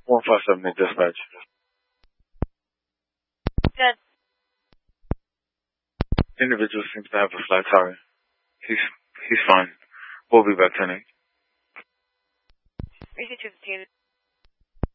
157 in dispatch. Good. Individual seems to have a flat tire. He's fine. We'll be back tonight. Easy to the